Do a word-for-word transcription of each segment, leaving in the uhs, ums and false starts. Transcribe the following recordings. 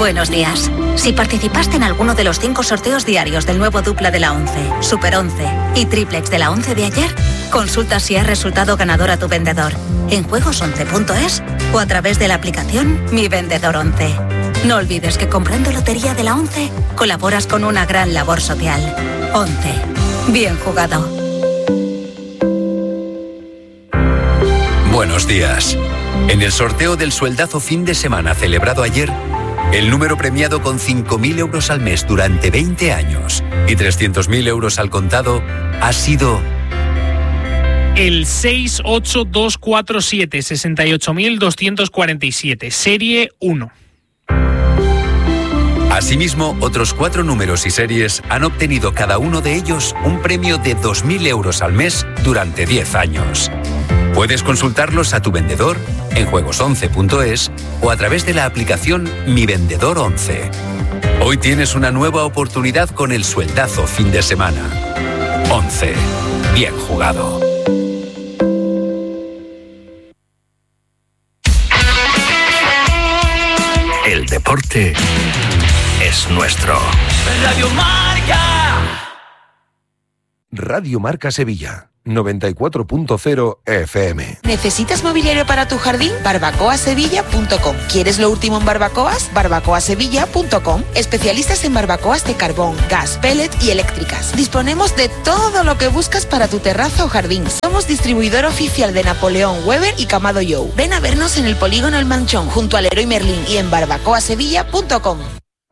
Buenos días. Si participaste en alguno de los cinco sorteos diarios del nuevo dupla de la once, Super once y Triplex de la once de ayer, consulta si has resultado ganador a tu vendedor en juegos once punto es o a través de la aplicación Mi Vendedor once. No olvides que comprando Lotería de la once colaboras con una gran labor social. once. Bien jugado. Buenos días. En el sorteo del sueldazo fin de semana celebrado ayer, el número premiado con cinco mil euros al mes durante veinte años y trescientos mil euros al contado ha sido... El seis ocho dos cuatro siete, sesenta y ocho mil doscientos cuarenta y siete, serie uno. Asimismo, otros cuatro números y series han obtenido cada uno de ellos un premio de dos mil euros al mes durante diez años. Puedes consultarlos a tu vendedor en juegos once punto es o a través de la aplicación Mi Vendedor once. Hoy tienes una nueva oportunidad con el sueldazo fin de semana. once. Bien jugado. El deporte es nuestro. Radio Marca. Radio Marca Sevilla. noventa y cuatro punto cero F M. ¿Necesitas mobiliario para tu jardín? barbacoa sevilla punto com. ¿Quieres lo último en barbacoas? barbacoa sevilla punto com. Especialistas en barbacoas de carbón, gas, pellet y eléctricas. Disponemos de todo lo que buscas para tu terraza o jardín. Somos distribuidor oficial de Napoleón, Weber y Camado Joe. Ven a vernos en el Polígono El Manchón, junto al Leroy Merlin y en barbacoa sevilla punto com.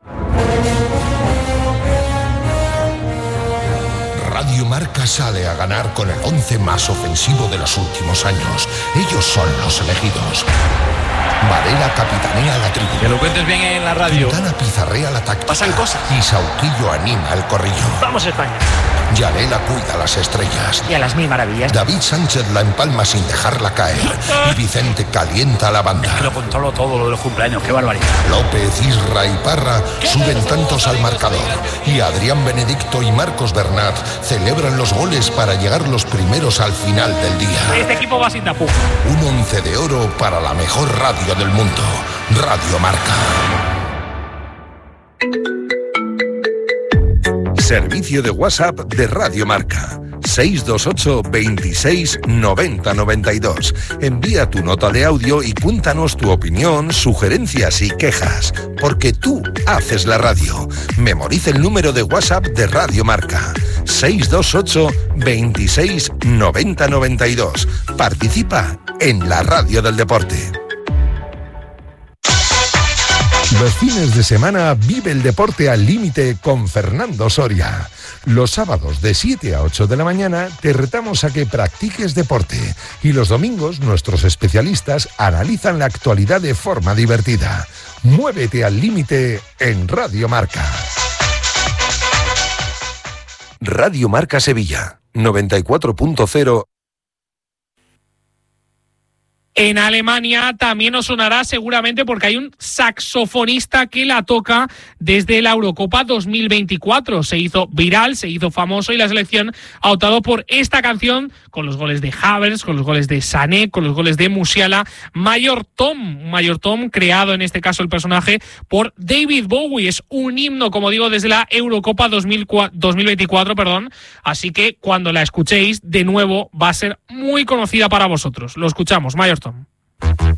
Radio Marca sale a ganar con el once más ofensivo de los últimos años. Ellos son los elegidos. Varela capitanea la tribu. Que lo cuentes bien en la radio. Quintana pizarrea la táctica. Pasan cosas. Y Sauquillo anima el corrillo. Vamos España. Yarela cuida las estrellas. Y a las mil maravillas. David Sánchez la empalma sin dejarla caer. Y Vicente calienta la banda. Es que lo controlo todo lo de los cumpleaños, qué barbaridad. López, Isra y Parra suben tantos al marcador. Y Adrián Benedicto y Marcos Bernat celebran los goles para llegar los primeros al final del día. Este equipo va sin tapujo. Un once de oro para la mejor radio del mundo. Radio Marca. Servicio de WhatsApp de Radio Marca. seis dos ocho, veintiséis, noventa, noventa y dos. Envía tu nota de audio y cuéntanos tu opinión, sugerencias y quejas. Porque tú haces la radio. Memoriza el número de WhatsApp de Radio Marca. seis dos ocho, veintiséis, noventa, noventa y dos. Participa en la radio del deporte. Los fines de semana vive el deporte al límite con Fernando Soria. Los sábados de siete a ocho de la mañana te retamos a que practiques deporte y los domingos nuestros especialistas analizan la actualidad de forma divertida. Muévete al límite en Radio Marca. Radio Marca Sevilla, noventa y cuatro punto cero. En Alemania también nos sonará seguramente porque hay un saxofonista que la toca desde la Eurocopa dos mil veinticuatro. Se hizo viral, se hizo famoso y la selección ha optado por esta canción con los goles de Havertz, con los goles de Sané, con los goles de Musiala. Major Tom, Major Tom, creado en este caso el personaje por David Bowie. Es un himno, como digo, desde la Eurocopa dos mil veinticuatro, perdón. Así que cuando la escuchéis de nuevo va a ser muy conocida para vosotros. Lo escuchamos, Major Tom.